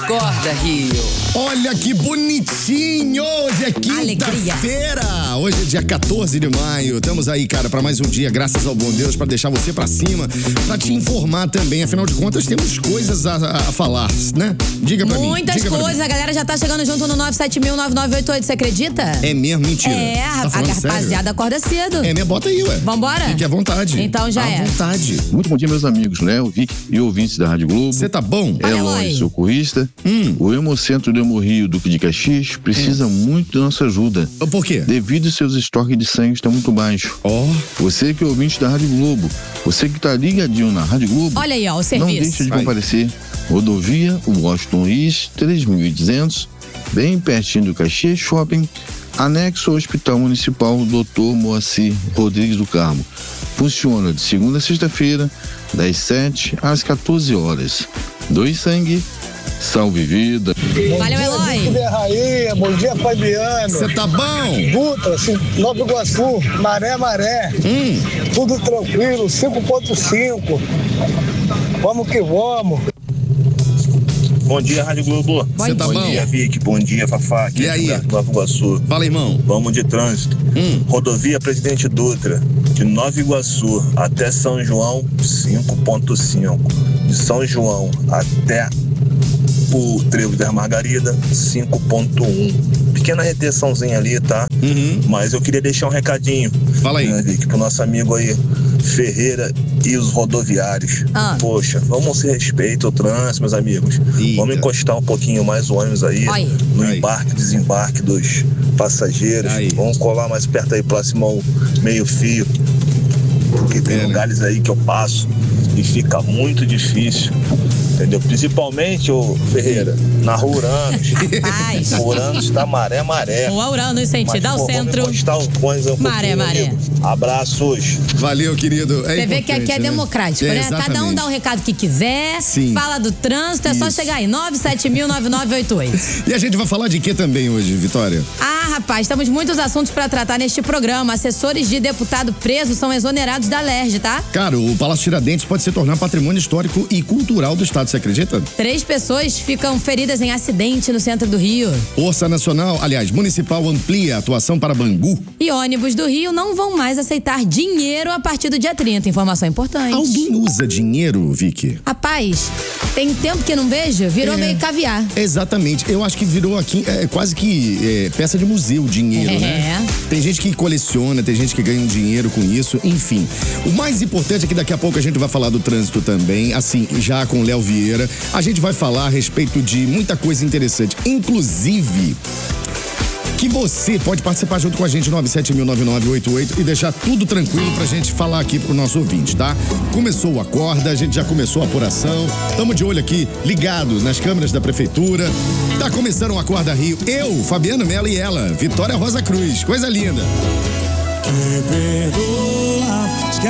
Acorda, Rio. Olha que bonitinho! Hoje é quinta-feira! Hoje é dia 14 de maio. Estamos aí, cara, pra mais um dia, graças ao bom Deus, pra deixar você pra cima, pra te informar também. Afinal de contas, temos coisas a falar, né? Diga pra mim. Muitas coisas. A galera já tá chegando junto no 970009988, você acredita? É mesmo? Mentira. É, tá a rapaziada sério? acorda cedo. É, bota aí, ué. Vambora? Fique à vontade. Então já é. À vontade. Muito bom dia, meus amigos, Léo, Vic e ouvintes da Rádio Globo. Você tá bom? Olha, Eloy, socorrista. O Hemocentro do Hemorrio Duque de Caxias precisa muito da nossa ajuda. Por quê? Devido aos seus estoques de sangue estão muito baixos. Você que é ouvinte da Rádio Globo, você que tá ligadinho na Rádio Globo, Olha aí, ó, o não serviço. deixe de comparecer. Rodovia Washington East 3200, bem pertinho do Caxias Shopping, anexo ao Hospital Municipal Dr. Moacir Rodrigues do Carmo. Funciona de segunda a sexta-feira, das 7 às 14 horas. Doe sangue, salve vida. Valeu, Eloy. Bom dia, Rainha. Bom dia, Fabiano. Você tá bom? Dutra, Nova Iguaçu, Maré. Tudo tranquilo, 5.5. Vamos que vamos. Bom dia, Rádio Globo. Você tá bom? Bom dia, Vic. Bom dia, Fafá. Aqui E aí? é Nova Iguaçu. Fala, irmão. Vamos de trânsito. Rodovia Presidente Dutra, de Nova Iguaçu até São João, 5.5. De São João até o Trevo das Margarida, 5.1. Pequena retençãozinha ali, tá? Mas eu queria deixar um recadinho. Fala aí. Né, Vic, pro nosso amigo aí, Ferreira e os rodoviários. Poxa, vamos se respeitar o trânsito, meus amigos. Vamos encostar um pouquinho mais o ônibus aí, no embarque e desembarque dos passageiros. Vamos colar mais perto aí, próximo ao meio-fio. Porque tem lugares aí que eu passo e fica muito difícil. Entendeu? Principalmente, ô Ferreira, na Rua Uranos. Uranos tá maré. Rua Uranos, sentido ao centro. Vamos encostar um Maré. amigo. Abraços. Valeu, querido. Você vê que aqui é democrático, né? Cada um dá o recado que quiser. Sim. Fala do trânsito, é só chegar aí, 970009988. E a gente vai falar de que também hoje, Vitória? Rapaz, temos muitos assuntos pra tratar neste programa. Assessores de deputado preso são exonerados da LERJ, tá? Cara, o Palácio Tiradentes pode se tornar patrimônio histórico e cultural do estado, você acredita? 3 pessoas ficam feridas em acidente no centro do Rio. Força Nacional, aliás, Municipal amplia a atuação para Bangu. E ônibus do Rio não vão mais aceitar dinheiro a partir do dia 30. Informação importante. Alguém usa dinheiro, Vicky? Rapaz, tem tempo que não vejo, virou meio caviar. Exatamente. Eu acho que virou aqui quase que peça de museu o dinheiro, né? Tem gente que coleciona, tem gente que ganha um dinheiro com isso, enfim. O mais importante é que daqui a pouco a gente vai falar do trânsito também, assim, já com o Léo Vieira. A gente vai falar a respeito de muita coisa interessante, inclusive que você pode participar junto com a gente, 970009988, e deixar tudo tranquilo pra gente falar aqui pro nosso ouvinte, tá? Começou o Acorda, a gente já começou a apuração, tamo de olho aqui, ligado nas câmeras da prefeitura. Tá começando o Acorda Rio. Eu, Fabiano Mello, e ela, Vitória Rosa Cruz. Coisa linda.